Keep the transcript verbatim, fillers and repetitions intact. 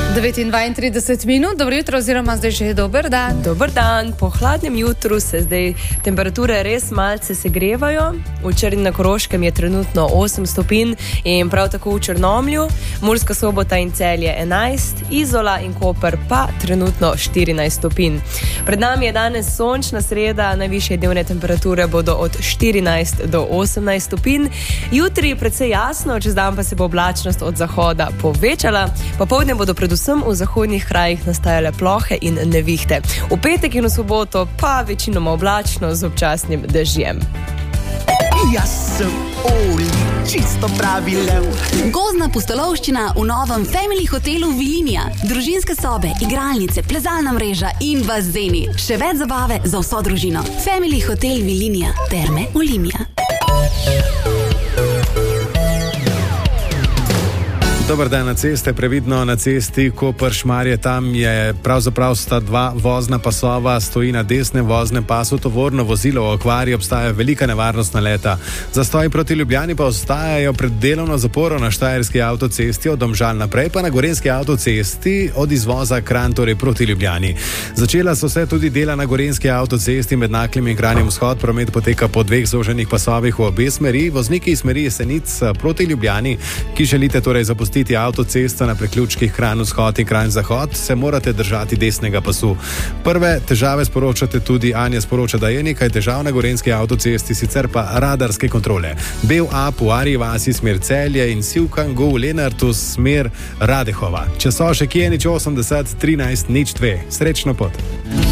devet in dvaintrideset minut, dobro jutro oziroma zdaj že dober dan. Dober dan, po hladnem jutru se zdaj temperature res malce segrevajo. V Črni na Koroškem je trenutno osem stopinj in prav tako v Črnomlju, Murska Sobota in Celje enajst, Izola in Koper pa trenutno štirinajst stopinj. Pred nami je danes sončna sreda, najvišje dnevne temperature bodo od štirinajst do osemnajst stopinj. Jutri precej jasno, čez dan pa se bo oblačnost od zahoda povečala, popoldne bodo predvsem v zahodnih krajih nastajale plohe in nevihte. V petek in v soboto pa večinoma oblačno z občasnim dežjem. Jaz sem Oli, čisto pravi lev. Gozdna pustolovščina v novem Family hotelu Vilinija. Družinske sobe, igralnice, plezalna mreža in bazeni. Še več zabave za vso družino. Family hotel Vilinija. Terme Olimia. Dobar dan na ceste, previdno na cesti Koper-Šmarje, tam je pravzaprav sta dva vozna pasova, stoji na desnem voznem pasu tovorno vozilo, v okvari obstaja velika nevarnost naleta. Zastoji proti Ljubljani pa ostajajo pred delovno zaporo na štajerski avtocesti od Domžal naprej, pa na gorenjski avtocesti od izvoza Kranj, torej proti Ljubljani. Začela so se tudi dela na gorenjski avtocesti med Naklim in Kranjem vzhod, promet poteka po dveh zoženih pasovih v obe smeri, vozniki iz smeri Jesenic proti Ljubljani, ki želite torej zapustiti avtocesto na priključkih Kranj vzhod in Kranj zahod, se morate držati desnega pasu. Prve težave sporočate tudi Anja sporoča, da je nekaj težav na gorenjski avtocesti, sicer pa radarske kontrole. Bel Ap v Arji vasi smer Celje in Sivkangu v Lenartu smer Radehova. Če so še kje, nič osemdeset trinajst nič dve. Srečno pot.